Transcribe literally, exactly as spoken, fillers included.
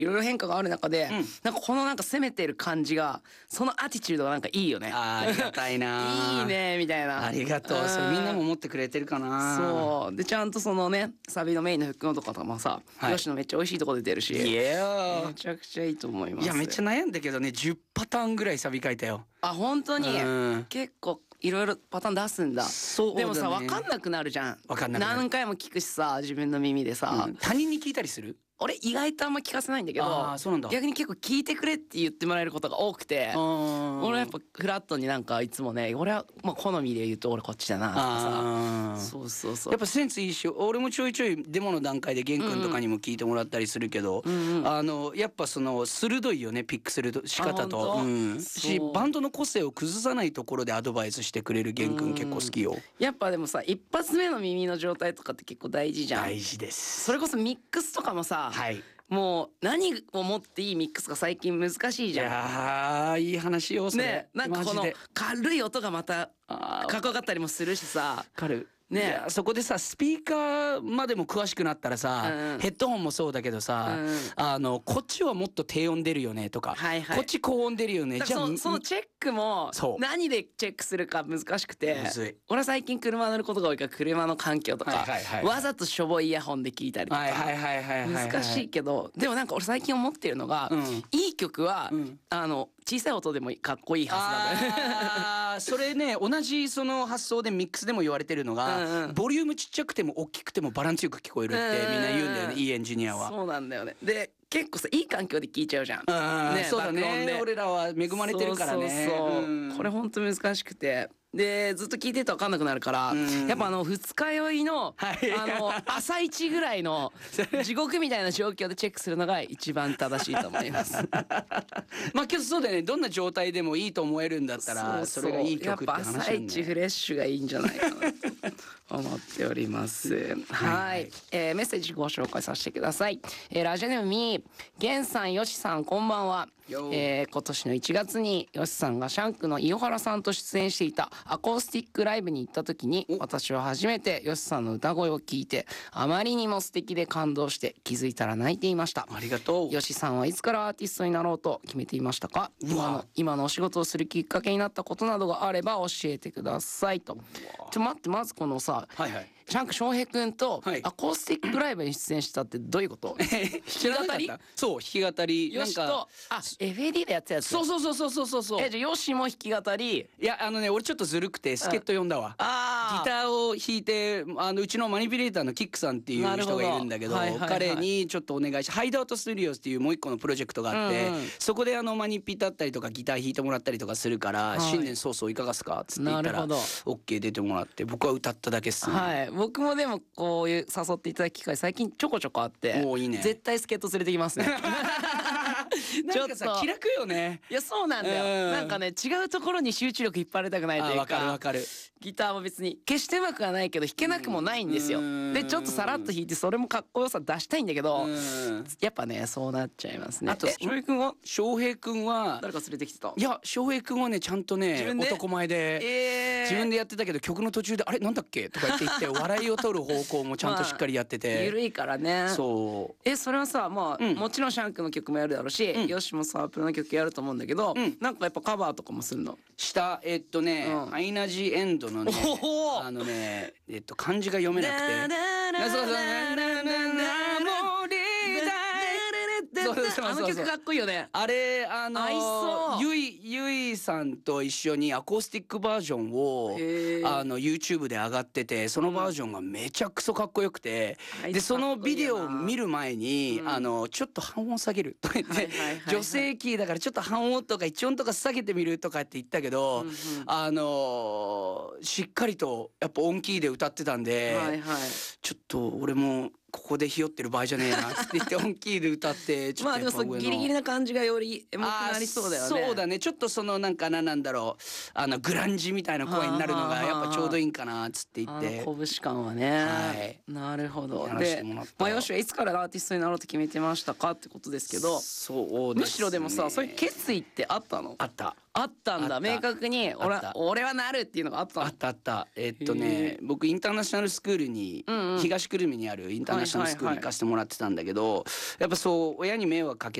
いろいろ変化がある中で、 うんなんかこのなんか攻めてる感じが、そのアティチュードがなんかいいよね。 あーありがたいないいねみたいな。 ありがとう。それみんなも思ってくれてるかな。 そうでちゃんとそのねサビのメインのフックのとかとかもさ、 はいヨシのめっちゃ美味しいとこ出てるし、 いやめちゃくちゃいいと思います。 いやめっちゃ悩んだけどね、じゅうパターンぐらいサビ書いたよ。 あ本当に、 うん結構いろいろパターン出すんだ。 そうだねでもさ分かんなくなるじゃん。 分かんなくなる何回も聞くしさ自分の耳でさ、 うん他人に聞いたりする？ 俺意外とあんま聞かせないんだけど、 あーそうなんだ逆に結構聞いてくれって言ってもらえることが多くて、俺俺はやっぱフラットになんかいつもね、俺はまあ好みで言うと俺こっちだなとかあーさ、そうそうそう。 やっぱセンスいいし、俺もちょいちょいデモの段階で玄君とかにも聞いてもらったりするけど、 んうんあのやっぱその鋭いよね、ピックする仕方と、 あ本当うん、しそうバンドの個性を崩さないところでアドバイスしてくれる玄君結構好きよ。 やっぱでもさ一発目の耳の状態とかって結構大事じゃん。 大事です。 それこそミックスとかもさ、 はい。 もう何をもっていいミックスが最近難しいいじゃん。 やーいい話よそれ。 ね、なんかこのマジで軽い音がまたあーかっこよかったりもするしさ。 わかる。 ねいやそこでさスピーカーまでも詳しくなったらさ、 うんヘッドホンもそうだけどさ、 うんあのこっちはもっと低音出るよねとか、 はいはいこっち高音出るよね。 だからそのそのチェックもそう何でチェックするか難しくて、 むずい俺は最近車乗ることが多いから車の環境とか、 はいはいはいわざとしょぼいイヤホンで聞いたりとか、 はいはいはいはいはいはい難しいけど、でもなんか俺最近思ってるのが、 うんいい曲は、 うんあの小さい音でもかっこいいはずなのよ。 あーそれね同じその発想でミックスでも言われてるのが、 うんうんボリュームちっちゃくても大きくてもバランスよく聞こえるってみんな言うんだよね、 うんいいエンジニアは。 そうなんだよね。で結構さいい環境で聞いちゃうじゃん。 うんそうだ爆音でね俺らは恵まれてるからね。 そうそうそう、 うんこれほんと難しくて、でずっと聞いてると分かんなくなるから、 うんやっぱあの二日酔いの、 はいあの朝一ぐらいの地獄みたいな状況でチェックするのが一番正しいと思いますまあけどそうだよね、どんな状態でもいいと思えるんだったらそれがいい曲って話なんだやっぱ朝一フレッシュがいいんじゃないかなと思っておりますはい、えーメッセージご紹介させてください、えーラジオネームみーげんさんよしさんこんばんは。 よーえー今年のいちがつによしさんがシャンクの井ノ原さんと出演していたアコースティックライブに行った時に、私は初めてよしさんの歌声を聞いてあまりにも素敵で感動して気づいたら泣いていました。 ありがとう。 よしさんはいつからアーティストになろうと決めていましたか？今の今のお仕事をするきっかけになったことなどがあれば教えてくださいと。ちょ待って、まずこのさ、 はいはい。 シャンク翔平くんとはいアコースティックライブに出演したってどういうこと？弾き語り？ そう弾き語りなんかよしとあ エフエーディー でやってたやつ。 そうそうそうそうそうそうそう。 えじゃあよしも弾き語り？ いやあのね俺ちょっとずるくて助っ人呼んだわ。 あギターを弾いてあのうちのマニピュレーターのキックさんっていう人がいるんだけど、 なるほどはいはいはい彼にちょっとお願いしてハイドアウトスタジオっていうもう一個のプロジェクトがあって、 うんうんそこであのマニピだったりとかギター弾いてもらったりとかするから、 はい新年早々いかがっすかっつって言ったらなるほど OK 出てもらって、僕は歌っただけっすね。 はい僕もでもこういう誘っていただく機会最近ちょこちょこあっておーいいね絶対助っ人連れてきますねなんかさ気楽よね。 いやそうなんだよ、 うんなんかね違うところに集中力引っ張られたくないというか、 あわかるわかる。 ギターも別に決してうまくはないけど弾けなくもないんですよ。 うんでちょっとさらっと弾いてそれもかっこよさ出したいんだけど、 うんやっぱねそうなっちゃいますね。 あとえ翔平くんは翔平くんは誰か連れてきてた？ いや翔平くんはねちゃんとね自分で男前で、 えー、 自分でやってたけど曲の途中であれなんだっけとか言って言って笑いを取る方向もちゃんとしっかりやってて、 ゆるいからね。 そうえそれはさまあ、 うんもちろんシャンクの曲もやるだろうし、 うんよしもサープルの曲やると思うんだけど、 うんなんかやっぱカバーとかもするの？ 下えっとね、 うんアイナ・ジ・エンドのねおおあのねえっと漢字が読めなくてそうそうななななもりたいそうそうそうそうあの曲かっこいいよね。 あれあの合いそうゆいゆいさんと一緒にアコースティックバージョンをへーあの YouTube で上がってて、そのバージョンがめちゃくそかっこよくて、 はいでそのビデオをかっこいいな見る前に、 うんあのちょっと半音下げるとか言って、 はいはいはいはい女性キーだからちょっと半音とか一音とか下げてみるとかって言ったけど、 うんうんあのしっかりとやっぱ音キーで歌ってたんで、 はいはい。 ちょっと俺もここでひよってる場合じゃねえなって言って音キーで歌ってちょっまあでもそうとやっぱ上のギリギリな感じがよりエモくなりそうだよね。 あーそうだねちょっとそのなんかななんだろうあのグランジみたいな声になるのがやっぱちょうどいいんかなっつって言あっての拳感はね、 はいなるほど。 やらせでてもらったまあよしはいつからアーティストになろうと決めてましたかってことですけど、 そうですねむしろでもさそういう決意ってあったの？ あったあったんだ。 あった明確に俺あったは俺はなるっていうのがあったの？ あったあったえっとへね僕インターナショナルスクールに、 うんうん東久留米にあるインターナナションスクール行かせてもらってたんだけど、やっぱそう親に迷惑かけ